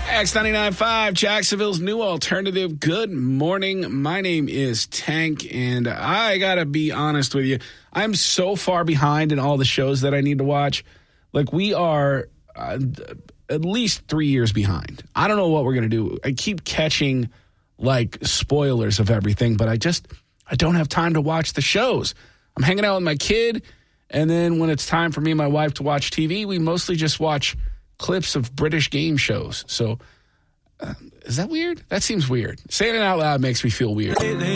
X99.5, Jacksonville's new alternative. Good morning. My name is Tank, and I got to be honest with you. I'm so far behind in all the shows that I need to watch. Like, we are at least 3 years behind. I don't know what we're going to do. I keep catching, like, spoilers of everything, but I don't have time to watch the shows. I'm hanging out with my kid, and then when it's time for me and my wife to watch TV, we mostly just watch clips of British game shows. So, is that weird? That seems weird. Saying it out loud makes me feel weird.